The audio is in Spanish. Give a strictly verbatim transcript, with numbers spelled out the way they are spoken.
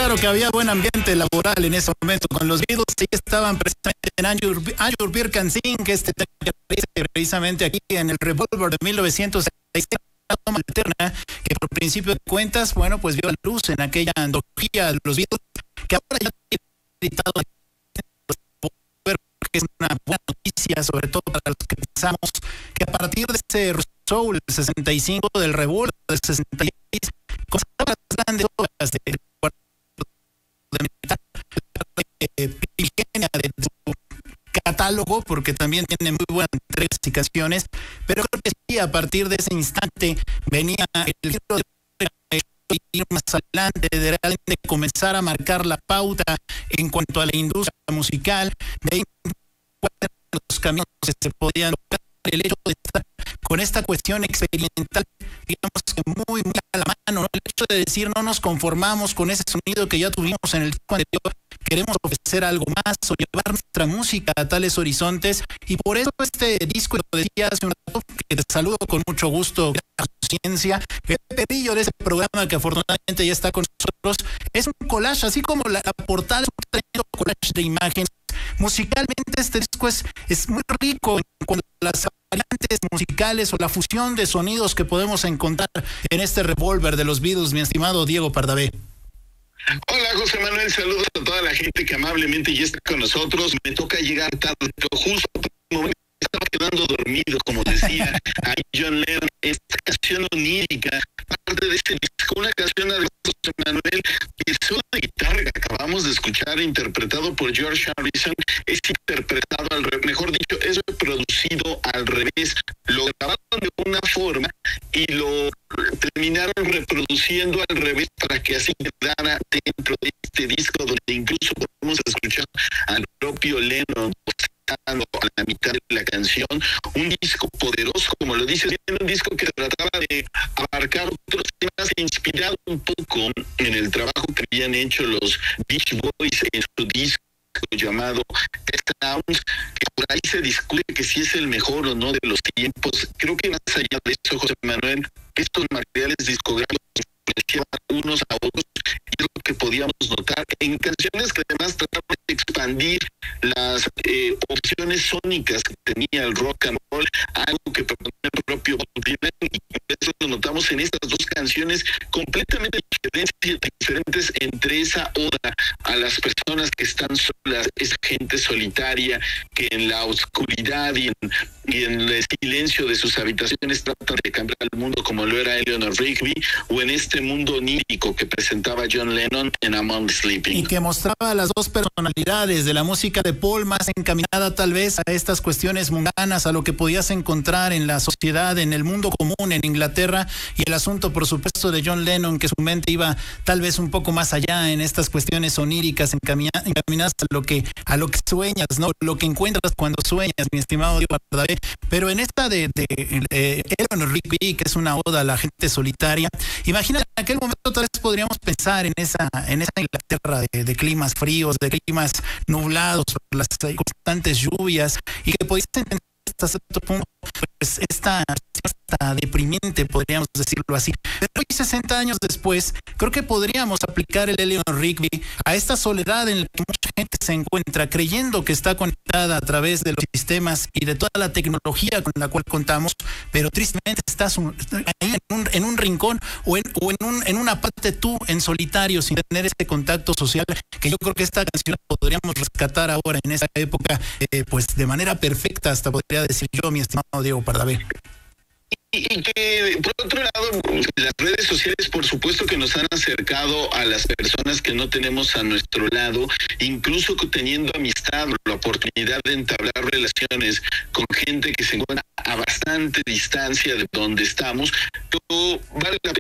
claro que había buen ambiente laboral en ese momento con los Beatles. Sí, estaban precisamente en Andrew, Andrew Beer Can Sing, que este tema que aparece precisamente aquí en el Revolver de mil novecientos setenta y seis, una toma alterna que por principio de cuentas, bueno, pues vio la luz en aquella antología de los Beatles, que ahora ya está editado, que es una buena noticia, sobre todo para los que pensamos que a partir de ese Soul del sesenta y cinco, del Revolver del sesenta y seis, con las grandes obras de, de metal, de primigenia de su catálogo, porque también tiene muy buenas entregas y canciones, pero creo que sí, a partir de ese instante venía el giro de ir más adelante, de realmente comenzar a marcar la pauta en cuanto a la industria musical, de ahí los caminos que se podían lograr, el hecho de estar con esta cuestión experimental, digamos que muy, muy a la mano, ¿no? El hecho de decir no nos conformamos con ese sonido que ya tuvimos en el disco anterior, queremos ofrecer algo más o llevar nuestra música a tales horizontes, y por eso este disco, lo decía hace un rato, que te saludo con mucho gusto, ciencia, el Pedrillo de ese programa que afortunadamente ya está con nosotros, es un collage, así como la, la portada es un tremendo collage de imágenes. Musicalmente este disco es, es muy rico en cuanto a las variantes musicales o la fusión de sonidos que podemos encontrar en este Revolver de los Beatles, mi estimado Diego Pardavé. Hola José Manuel, saludos a toda la gente que amablemente ya está con nosotros. Me toca llegar tarde, pero justo estaba quedando dormido, como decía ahí John Lennon. Esta canción onírica, parte de este disco, una canción de José Manuel, que es una guitarra que acabamos de escuchar, interpretado por George Harrison, es interpretado al revés, mejor dicho, es reproducido al revés. Lo grabaron de una forma y lo terminaron reproduciendo al revés para que así quedara dentro de este disco, donde incluso podemos escuchar al propio Lennon a la mitad de la canción. Un disco poderoso, como lo dices, un disco que trataba de abarcar otros temas, inspirado un poco en el trabajo que habían hecho los Beach Boys en su disco llamado Sounds, que por ahí se discute que si es el mejor o no de los tiempos. Creo que más allá de eso, José Manuel, estos materiales discográficos influenciaban unos a otros, y es lo que podíamos notar en canciones que además trataban de expandir las eh, opciones sónicas que tenía el rock and roll, algo que proponía el propio Bob Dylan, y eso lo notamos en estas dos canciones completamente diferentes entre esa oda a las personas que están solas, esa gente solitaria que en la oscuridad y en, y en el silencio de sus habitaciones tratan de cambiar el mundo, como lo era Eleanor Rigby, o en este mundo onírico que presentaba John Lennon en Among the Sleeping. Y que mostraba las dos personalidades de la música de Paul, más encaminada tal vez a estas cuestiones mundanas, a lo que podías encontrar en la sociedad, en el mundo común, en Inglaterra, y el asunto, por supuesto, de John Lennon, que su mente iba tal vez un poco más allá en estas cuestiones oníricas, encamina, encaminadas a lo que a lo que sueñas, ¿no? Lo que encuentras cuando sueñas, mi estimado Diego Pardavé. Pero en esta de, de, de Eleanor Rigby, que es una oda a la gente solitaria, imagínate, en aquel momento tal vez podríamos pensar en esa en esa Inglaterra de, de climas fríos, de climas nublados, las constantes lluvias, y que podías entender hasta cierto punto pues esta, esta deprimente, podríamos decirlo así. Pero hoy, sesenta años después, creo que podríamos aplicar el Eleanor Rigby a esta soledad en la que mucha gente se encuentra, creyendo que está conectada a través de los sistemas y de toda la tecnología con la cual contamos, pero tristemente estás un, ahí en un, en un rincón o, en, o en, un, en una parte tú en solitario, sin tener ese contacto social, que yo creo que esta canción podríamos rescatar ahora en esta época, eh, pues de manera perfecta, hasta podría decir yo, mi estimado Diego Pardavé. Y, y que, por otro lado, las redes sociales, por supuesto que nos han acercado a las personas que no tenemos a nuestro lado, incluso teniendo amistad, la oportunidad de entablar relaciones con gente que se encuentra a bastante distancia de donde estamos. Pero vale la